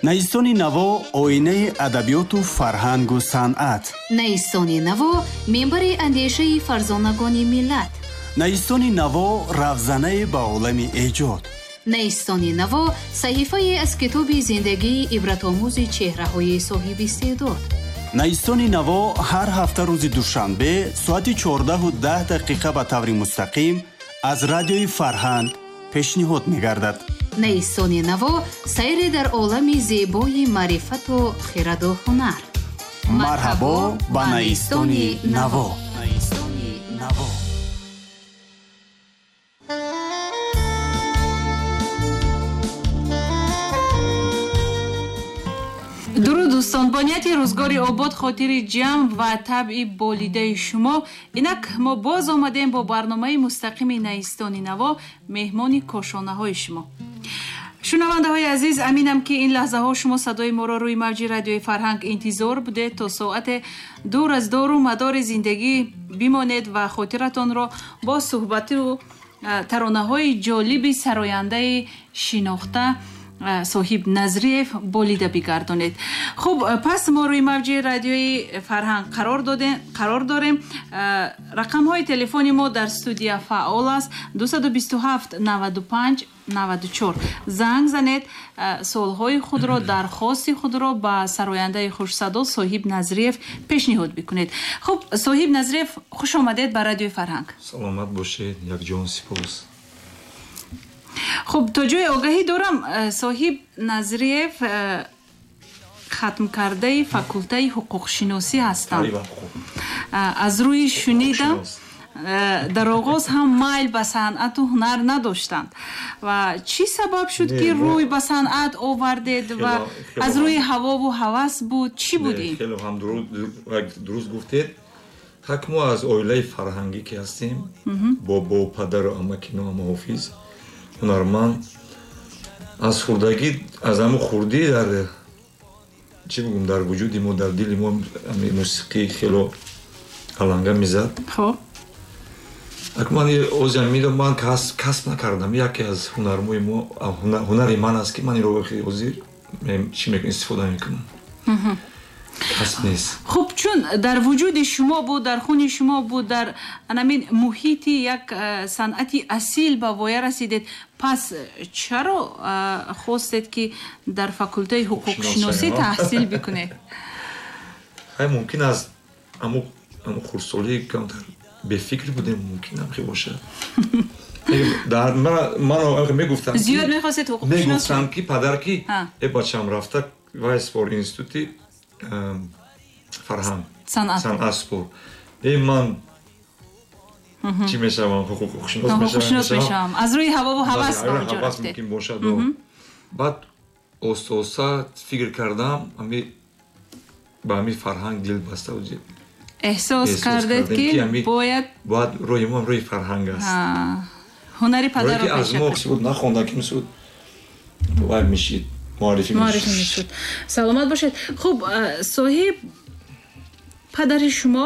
Наистони Наво оинаи адабиёту фарҳангу санъат. Наистони Наво мембари андешаи фарзонагони миллат. Наистони Наво равзанае ба олами эҷод. Наистони Наво саҳифае аз китоби зиндагии ибратомӯзи чеҳраҳои соҳиби истеъдод. Наистони Наво ҳар ҳафта рӯзи душанбе соати 14:10 ба таври мустақим аз радиои Фарҳанг пешниҳод мегардад. Наистони Наво сайре дар олами зебои маърифату хираду ҳунар. Марҳабо ба Наистони Наво. Наистони Наво. дуруд дӯстон, бо нияти рӯзгори обод, хотири ҷамъ ва табъи болидаи шумо, инак мо боз омадем бо барномаи мустақими Наистони Наво, меҳмони кошонаҳои шумо. шунавандаҳои азиз, аминам ки ин лаҳзаҳо шумо садои моро рӯи мавҷи радиои Фарҳанг интизор будед то соате дур аз дору мадори зиндагӣ бимонед ва хотиратонро бо суҳбату таронаҳои ҷолиби сарояндаи шинохта соҳиб Назриев болида бигардонед. хуб, пас мо рӯи мавҷи радиои Фарҳанг қарор дорем. рақамҳои телефони мо дар студия фаъол аст. 227 95 94. занг занед, суолҳои худро, дархости худро ба сарояндаи хушсадо соҳиб Назриев пешниҳод бикунед. хуб, соҳиб Назриев, хуш омадед ба радиои Фарҳанг. саломат бошед, якҷон сипос. хуб, то ҷои огаҳӣ дорам, соҳиб Назриев хатмкардаи факултаи ҳуқуқшиносӣ ҳастанд. аз рӯи шунидам дар оғоз ҳам майл ба санъату ҳунар надоштанд. ва чӣ сабаб шуд ки рӯй ба санъат овардед ва аз рӯи ҳавову ҳавас буд? чӣ буд ин? хеле ҳам дуруст гуфтед. так мо аз оилаи фарҳангӣ ки ҳастем, бобо падару амаки ноам ҳофиз ҳунарманд, аз хурдагӣ, аз ҳамун хурдӣ дар чӣ бигӯм, дар вуҷуди мо, дар дили мо мусиқӣ хело аланга мезад. хоб ман озям мидам, ман касб накардам. яке аз ҳунармои мо, ҳунари ман аст ки ман инро ҳозир чӣ мекунам, истифода мекунам. касб нест. хуб, чун дар вуҷуди шумо буд, дар хуни шумо буд, дар анамин муҳити як санъати асил ба воя расидед, пас чаро хостед ки дар факултаи ҳуқуқшиносӣ таҳсил бикунед? ҳай мумкин аст аму хурдсолӣ камтар бефикр будем, мумкин ам бошад. ман мегуфтам, зиёд мехостед ҳуқуқшинос? мегуфтам ки падар ки бачам рафта вайсфор институти Фарҳанг санъат спорт. ман чӣ мешавам, ҳуқуқшинос мешавам. аз рӯи ҳавову ҳавас ба оҷо рафтед? мумкин бошад. баъд оста фикр кардам, ба ҳамин Фарҳанг дил баста буд. эҳсос кардед ки бояд рӯи мо рӯи Фарҳанг аст. ҳунари падарро аз мо буд нахонда ки мисуд вай мешид, муаррифӣ мешуд. саломат бошед. хуб, соҳиб, падари шумо